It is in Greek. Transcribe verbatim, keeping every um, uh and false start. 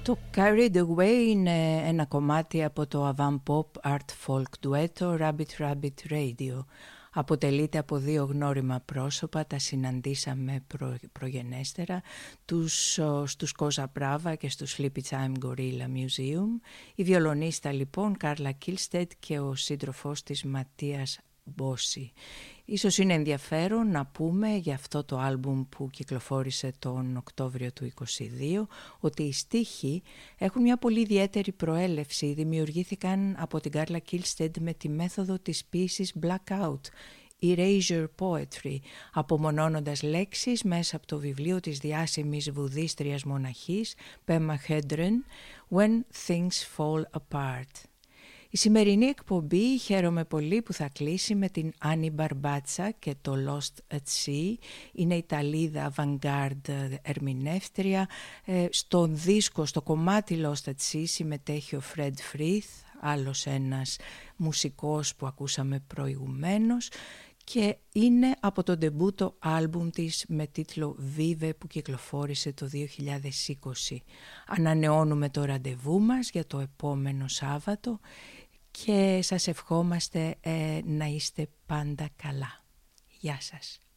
Το Carried Away είναι ένα κομμάτι από το avant pop art folk ντουέτο Rabbit Rabbit Radio. Αποτελείται από δύο γνώριμα πρόσωπα, τα συναντήσαμε προ, προγενέστερα, τους, στους Κόζα Μπράβα και στο Sleepy Time Gorilla Museum. Η βιολονίστα λοιπόν Κάρλα Κίλστεντ και ο σύντροφός της Ματίας Μπόση. Ίσως είναι ενδιαφέρον να πούμε για αυτό το άλμπουμ που κυκλοφόρησε τον Οκτώβριο του είκοσι δύο ότι οι στίχοι έχουν μια πολύ ιδιαίτερη προέλευση. Δημιουργήθηκαν από την Κάρλα Κίλστεντ με τη μέθοδο της ποίησης blackout, erasure poetry, απομονώνοντας λέξεις μέσα από το βιβλίο της διάσημης βουδίστριας μοναχής Πέμα Χέντρεν «When Things Fall Apart». Η σημερινή εκπομπή χαίρομαι πολύ που θα κλείσει με την Άννη Μπαρμπάτσα και το Lost at Sea. Είναι Ιταλίδα avant-garde ερμηνεύτρια. Ε, στο δίσκο, στο κομμάτι Lost at Sea συμμετέχει ο Fred Frith, άλλος ένας μουσικός που ακούσαμε προηγουμένως, και είναι από το ντεμπούτο άλμπουμ της με τίτλο Vive που κυκλοφόρησε το δύο χιλιάδες είκοσι. Ανανεώνουμε το ραντεβού μας για το επόμενο Σάββατο και σας ευχόμαστε ε, να είστε πάντα καλά. Γεια σας.